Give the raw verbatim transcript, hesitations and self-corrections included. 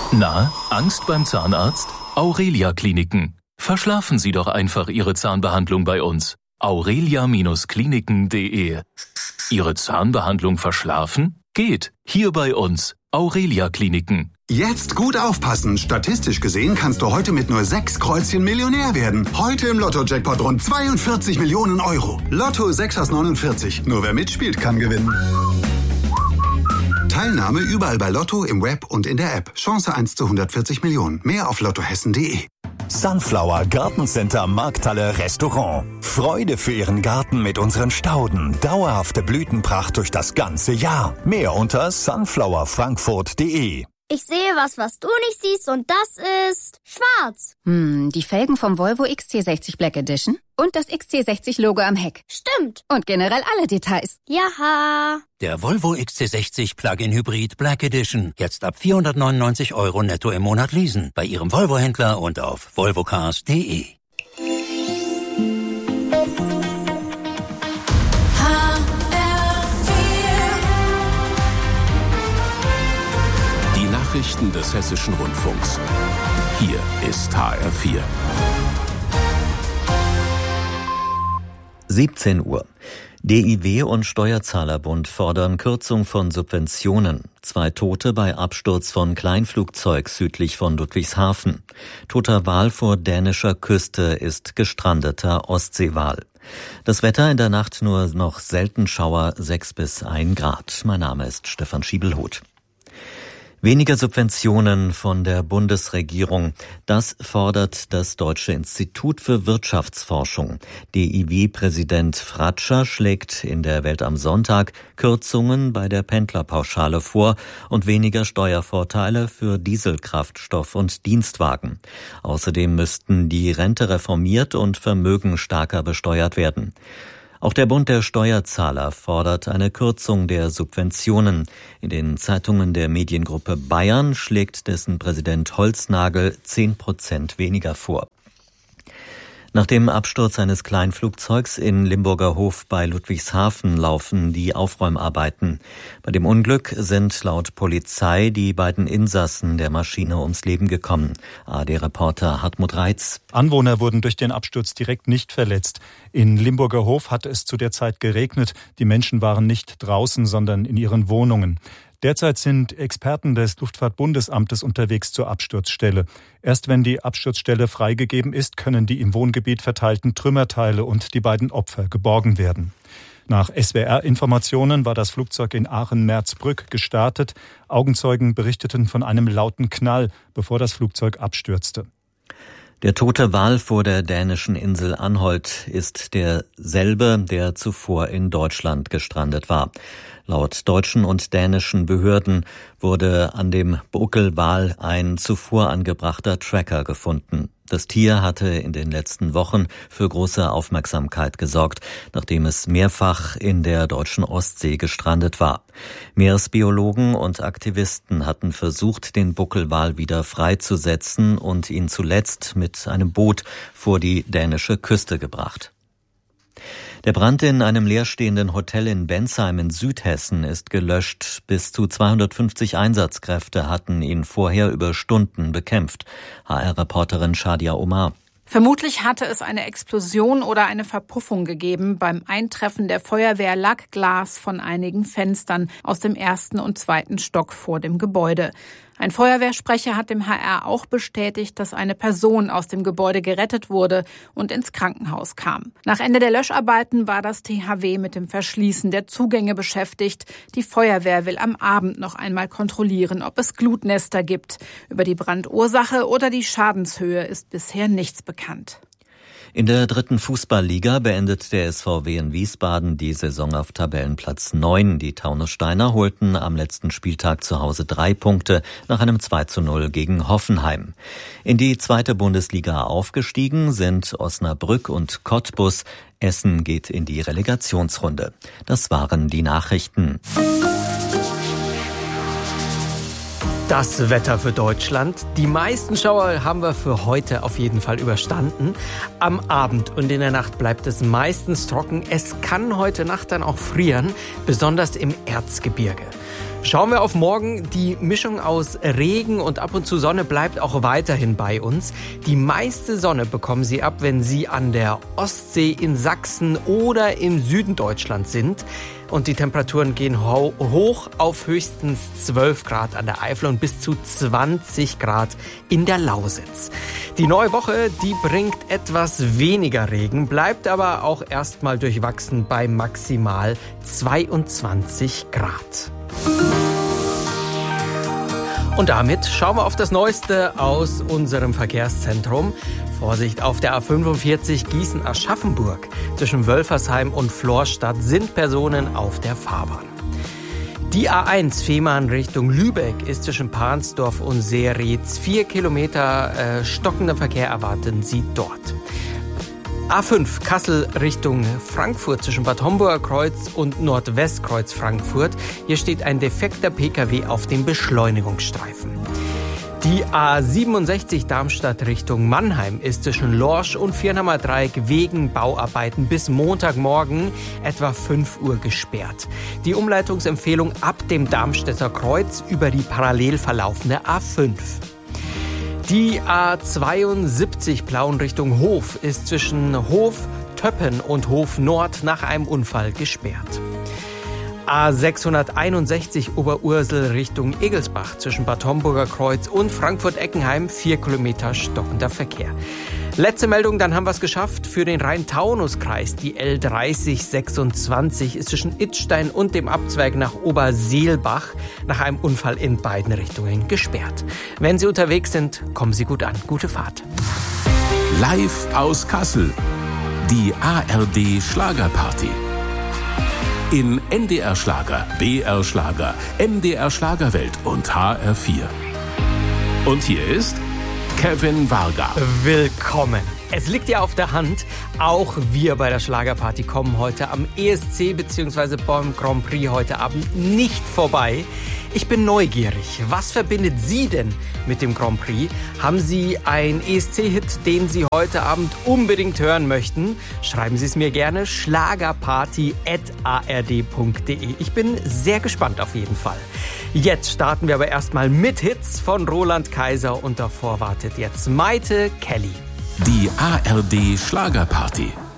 Na, Angst beim Zahnarzt? Aurelia Kliniken. Verschlafen Sie doch einfach Ihre Zahnbehandlung bei uns. aurelia Kliniken punkt de. Ihre Zahnbehandlung verschlafen? Geht. Hier bei uns. Aurelia Kliniken. Jetzt gut aufpassen. Statistisch gesehen kannst du heute mit nur sechs Kreuzchen Millionär werden. Heute im Lotto-Jackpot rund zweiundvierzig Millionen Euro. Lotto sechs aus neunundvierzig. Nur wer mitspielt, kann gewinnen. Teilnahme überall bei Lotto, im Web und in der App. Chance eins zu hundertvierzig Millionen. Mehr auf lottohessen punkt de. Sunflower Gartencenter Markthalle Restaurant. Freude für Ihren Garten mit unseren Stauden. Dauerhafte Blütenpracht durch das ganze Jahr. Mehr unter sunflower frankfurt punkt de. Ich sehe was, was du nicht siehst, und das ist schwarz. Hm, die Felgen vom Volvo X C sechzig Black Edition und das X C sechzig Logo am Heck. Stimmt. Und generell alle Details. Jaha. Der Volvo X C sechzig Plug-in Hybrid Black Edition. Jetzt ab vierhundertneunundneunzig Euro netto im Monat leasen. Bei Ihrem Volvo-Händler und auf volvocars punkt de. Nachrichten des Hessischen Rundfunks. Hier ist H R vier. siebzehn Uhr. D I W und Steuerzahlerbund fordern Kürzung von Subventionen. Zwei Tote bei Absturz von Kleinflugzeug südlich von Ludwigshafen. Toter Wal vor dänischer Küste ist gestrandeter Ostseewal. Das Wetter in der Nacht nur noch selten Schauer, sechs bis ein Grad. Mein Name ist Stefan Schiebelhuth. Weniger Subventionen von der Bundesregierung. Das fordert das Deutsche Institut für Wirtschaftsforschung. D I W-Präsident Fratscher schlägt in der Welt am Sonntag Kürzungen bei der Pendlerpauschale vor und weniger Steuervorteile für Dieselkraftstoff und Dienstwagen. Außerdem müssten die Rente reformiert und Vermögen stärker besteuert werden. Auch der Bund der Steuerzahler fordert eine Kürzung der Subventionen. In den Zeitungen der Mediengruppe Bayern schlägt dessen Präsident Holznagel zehn Prozent weniger vor. Nach dem Absturz eines Kleinflugzeugs in Limburger Hof bei Ludwigshafen laufen die Aufräumarbeiten. Bei dem Unglück sind laut Polizei die beiden Insassen der Maschine ums Leben gekommen. A R D-Reporter Hartmut Reitz. Anwohner wurden durch den Absturz direkt nicht verletzt. In Limburger Hof hatte es zu der Zeit geregnet. Die Menschen waren nicht draußen, sondern in ihren Wohnungen. Derzeit sind Experten des Luftfahrtbundesamtes unterwegs zur Absturzstelle. Erst wenn die Absturzstelle freigegeben ist, können die im Wohngebiet verteilten Trümmerteile und die beiden Opfer geborgen werden. Nach S W R-Informationen war das Flugzeug in Aachen-Merzbrück gestartet. Augenzeugen berichteten von einem lauten Knall, bevor das Flugzeug abstürzte. Der tote Wal vor der dänischen Insel Anholt ist derselbe, der zuvor in Deutschland gestrandet war. Laut deutschen und dänischen Behörden wurde an dem Buckelwal ein zuvor angebrachter Tracker gefunden. Das Tier hatte in den letzten Wochen für große Aufmerksamkeit gesorgt, nachdem es mehrfach in der deutschen Ostsee gestrandet war. Meeresbiologen und Aktivisten hatten versucht, den Buckelwal wieder freizusetzen und ihn zuletzt mit einem Boot vor die dänische Küste gebracht. Der Brand in einem leerstehenden Hotel in Bensheim in Südhessen ist gelöscht. Bis zu zweihundertfünfzig Einsatzkräfte hatten ihn vorher über Stunden bekämpft. H R-Reporterin Shadia Omar. Vermutlich hatte es eine Explosion oder eine Verpuffung gegeben beim Eintreffen der Feuerwehr lag Glas von einigen Fenstern aus dem ersten und zweiten Stock vor dem Gebäude. Ein Feuerwehrsprecher hat dem H R auch bestätigt, dass eine Person aus dem Gebäude gerettet wurde und ins Krankenhaus kam. Nach Ende der Löscharbeiten war das T H W mit dem Verschließen der Zugänge beschäftigt. Die Feuerwehr will am Abend noch einmal kontrollieren, ob es Glutnester gibt. Über die Brandursache oder die Schadenshöhe ist bisher nichts bekannt. In der dritten Fußballliga beendet der S V W in Wiesbaden die Saison auf Tabellenplatz neun. Die Taunussteiner holten am letzten Spieltag zu Hause drei Punkte nach einem zwei zu null gegen Hoffenheim. In die zweite Bundesliga aufgestiegen sind Osnabrück und Cottbus. Essen geht in die Relegationsrunde. Das waren die Nachrichten. Das Wetter für Deutschland. Die meisten Schauer haben wir für heute auf jeden Fall überstanden. Am Abend und in der Nacht bleibt es meistens trocken. Es kann heute Nacht dann auch frieren, besonders im Erzgebirge. Schauen wir auf morgen. Die Mischung aus Regen und ab und zu Sonne bleibt auch weiterhin bei uns. Die meiste Sonne bekommen Sie ab, wenn Sie an der Ostsee, in Sachsen oder im Süden Deutschlands sind. Und die Temperaturen gehen ho- hoch auf höchstens zwölf Grad an der Eifel und bis zu zwanzig Grad in der Lausitz. Die neue Woche, die bringt etwas weniger Regen, bleibt aber auch erstmal durchwachsen bei maximal zweiundzwanzig Grad. Und damit schauen wir auf das Neueste aus unserem Verkehrszentrum. Vorsicht, auf der A fünfundvierzig Gießen-Aschaffenburg zwischen Wölfersheim und Florstadt sind Personen auf der Fahrbahn. Die A eins Fehmarn Richtung Lübeck ist zwischen Pansdorf und Seeretz. Vier Kilometer äh, stockender Verkehr erwarten Sie dort. A fünf Kassel Richtung Frankfurt zwischen Bad Homburger Kreuz und Nordwestkreuz Frankfurt. Hier steht ein defekter Pkw auf dem Beschleunigungsstreifen. Die A siebenundsechzig Darmstadt Richtung Mannheim ist zwischen Lorsch und Viernhammer Dreieck wegen Bauarbeiten bis Montagmorgen etwa fünf Uhr gesperrt. Die Umleitungsempfehlung ab dem Darmstädter Kreuz über die parallel verlaufende A fünf. Die A zweiundsiebzig Plauen Richtung Hof ist zwischen Hof Töppen und Hof Nord nach einem Unfall gesperrt. A sechshunderteinundsechzig Oberursel Richtung Egelsbach zwischen Bad Homburger Kreuz und Frankfurt-Eckenheim, vier Kilometer stockender Verkehr. Letzte Meldung, dann haben wir es geschafft. Für den Rhein-Taunus-Kreis, die L dreißig sechsundzwanzig, ist zwischen Idstein und dem Abzweig nach Oberseelbach nach einem Unfall in beiden Richtungen gesperrt. Wenn Sie unterwegs sind, kommen Sie gut an. Gute Fahrt. Live aus Kassel. Die A R D Schlagerparty. In N D R Schlager, B R Schlager, M D R Schlagerwelt und H R vier. Und hier ist Kevin Varga. Willkommen. Es liegt ja auf der Hand, auch wir bei der Schlagerparty kommen heute am E S C bzw. beim Grand Prix heute Abend nicht vorbei. Ich bin neugierig. Was verbindet Sie denn mit dem Grand Prix? Haben Sie einen E S C-Hit, den Sie heute Abend unbedingt hören möchten? Schreiben Sie es mir gerne. schlagerparty at a r d punkt d e. Ich bin sehr gespannt auf jeden Fall. Jetzt starten wir aber erstmal mit Hits von Roland Kaiser und davor wartet jetzt Maite Kelly. Die A R D Schlagerparty.